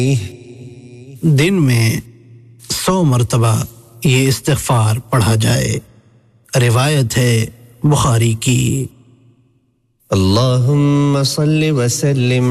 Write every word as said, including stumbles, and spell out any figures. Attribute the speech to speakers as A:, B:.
A: दिन में सौ मरतबा ये इस्तिग़फ़ार पढ़ा जाए। रिवायत है बुखारी की।
B: अल्लाहुम्मा सल्लि व सल्लिम